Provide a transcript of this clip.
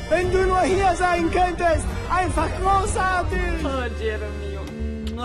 Wenn du nur hier sein könntest. Einfach großartig. Oh, Jeremy, oh